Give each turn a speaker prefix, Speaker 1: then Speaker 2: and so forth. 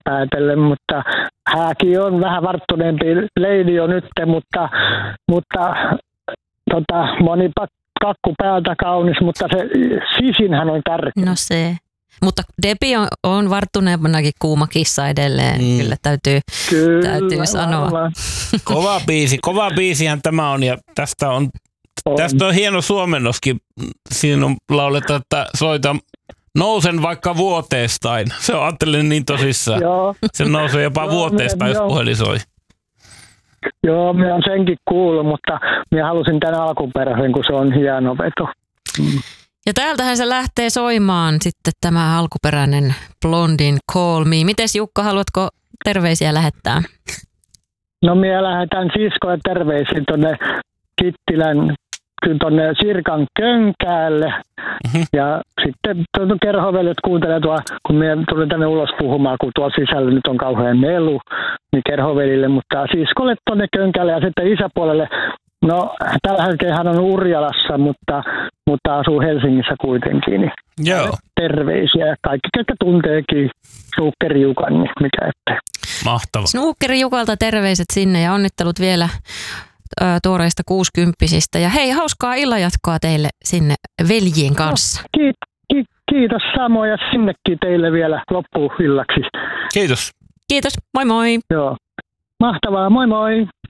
Speaker 1: päätellen, mutta hääkin on vähän varttuneempi leidi jo nyt, mutta moni kakku päältä kaunis, mutta se sisinhän on tärkeä.
Speaker 2: No se. Mutta Debbie on varttuneempanakin kuuma kissa edelleen, kyllä täytyy sanoa.
Speaker 3: Kova biisihän tämä on ja tästä on hieno suomennoskin. Siinä on laulettu, että soita nousen vaikka vuoteestain. Se on ajattelin niin tosissaan. Se nousee jopa vuoteestaan, jos puhelin soi.
Speaker 1: Joo, minä olen senkin kuullut, mutta minä halusin tämän alkuperäisen, kun se on hieno veto.
Speaker 2: Ja täältähän se lähtee soimaan sitten tämä alkuperäinen Blondin Call Me. Mites Jukka, haluatko terveisiä lähettää? No
Speaker 1: minä lähetän siskoja terveisiä tuonne Kittilän, tuonne Sirkan Könkäälle. Ja sitten kerhovelit kuuntelee kun minä tulin tänne ulos puhumaan, kun tuolla sisällä nyt on kauhean melu, niin kerhovelille, mutta siskolle tuonne Könkäälle ja sitten isäpuolelle. No, tällä hetkellä hän on Urjalassa, mutta asuu Helsingissä kuitenkin. Niin
Speaker 3: joo.
Speaker 1: Terveisiä ja kaikki, jotka tunteekin Snuukkeri Jukan, niin mikä ettei.
Speaker 3: Mahtavaa.
Speaker 2: Snuukkeri Jukalta terveiset sinne ja onnittelut vielä tuoreista 60-sistä. Ja hei, hauskaa illanjatkoa teille sinne veljien kanssa.
Speaker 1: No, kiitos samoin ja sinnekin teille vielä loppuillaksi.
Speaker 3: Kiitos.
Speaker 2: Kiitos, moi moi.
Speaker 1: Joo, mahtavaa, moi moi.